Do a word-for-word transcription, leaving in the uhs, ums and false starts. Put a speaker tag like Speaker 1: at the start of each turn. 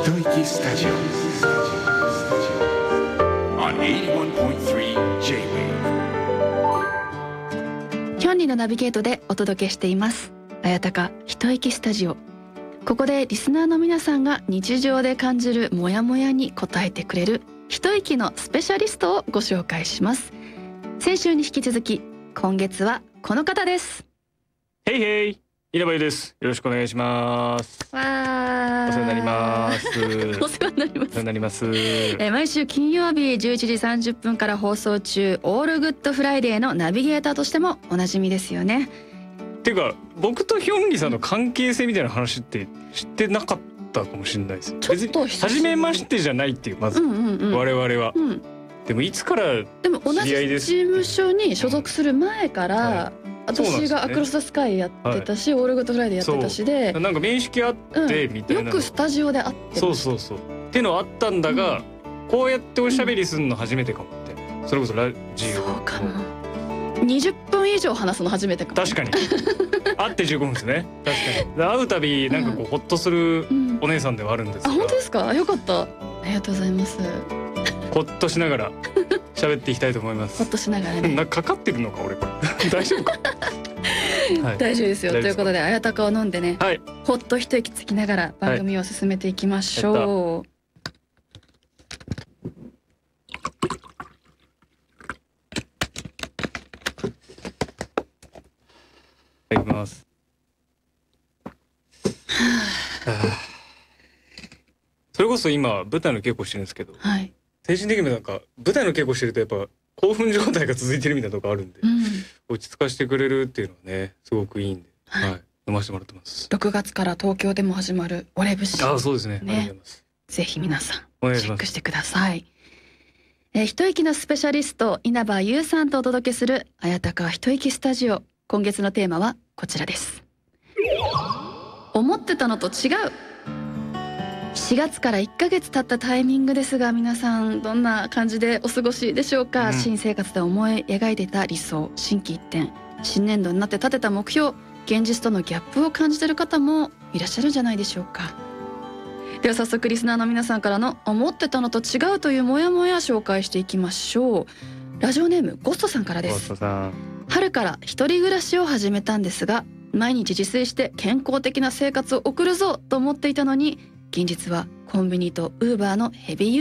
Speaker 1: 一息スタジオ on エイティワンポイントスリー J-ウェーブ。
Speaker 2: ヒョンリのナビゲートでお届けしていますあやたか一息スタジオ。ここでリスナーの皆さんが日常で感じるモヤモヤに答えてくれる一息のスペシャリストをご紹介します。先週に引き続き今月はこの方です。
Speaker 3: ヘイヘイ、稲葉優です。よろしくお願いします。
Speaker 2: わー、
Speaker 3: お世話になります。
Speaker 2: お世話になります。
Speaker 3: お世話になります。
Speaker 2: え毎週金曜日じゅういちじさんじゅっぷんから放送中オールグッドフライデーのナビゲーターとしてもおなじみですよね。
Speaker 3: っていうか僕とヒョンリさんの関係性みたいな話って知ってなかったかもしれないです。
Speaker 2: ちょっと
Speaker 3: 別に初めましてじゃないっていうまず、
Speaker 2: うんうんうん、
Speaker 3: 我々は、
Speaker 2: うん、
Speaker 3: でもいつから
Speaker 2: でも同じ事務所に所属する前から、
Speaker 3: はい、
Speaker 2: 私がアクロス・ザ・スカイやってたし、はい、オールグッドフライデーやってたしで、
Speaker 3: なんか面識あってみたいな、
Speaker 2: うん、よくスタジオで会ってました。
Speaker 3: そうそうそうっていうのはあったんだが、うん、こうやっておしゃべりするの初めてかもって、うん、それこそラジオ
Speaker 2: そうかもにじゅっぷん以上話すの初めてかも。確
Speaker 3: かに会ってじゅうごふんですね。確かに会うたびなんかこうホッとするお姉さんではあるんですが、
Speaker 2: うんうん、あ、本当ですか。よかった、ありがとうございます。
Speaker 3: ホッとしながら喋っていきたいと思います。
Speaker 2: ホッとしながらね。
Speaker 3: なんかかかってるのか俺これ大丈夫か
Speaker 2: はい、大丈夫ですよ。ということであやたかを飲んでね、はい、ホッと一息つきながら番組を進めていきましょう。はい、
Speaker 3: いきます。それこそ今舞台の稽古してるんですけど、はい、精神的にもなんか舞台の稽古してるとやっぱ興奮状態が続いてるみたいなとこあるんで、うん、落ち着かせてくれるっていうのはねすごくいいんで、はいはい、飲ませてもらってます。
Speaker 2: ろくがつから東京でも始まるオレ節、
Speaker 3: あ、そうですね、ね、ありがとうございます。
Speaker 2: ぜひ皆さんチェックしてください。え一息のスペシャリスト稲葉優さんとお届けするあやたか一息スタジオ。今月のテーマはこちらです。思ってたのと違う。しがつからいっかげつ経ったタイミングですが、皆さんどんな感じでお過ごしでしょうか。うん、新生活で思い描いていた理想、心機一転、新年度になって立てた目標、現実とのギャップを感じている方もいらっしゃるんじゃないでしょうか。では早速リスナーの皆さんからの思ってたのと違うというモヤモヤ紹介していきましょう。ラジオネームゴストさんからです。
Speaker 3: ゴストさん、
Speaker 2: 春から一人暮らしを始めたんですが、毎日自炊して健康的な生活を送るぞと思っていたのに、現実はコンビニとウーバーのヘビーユー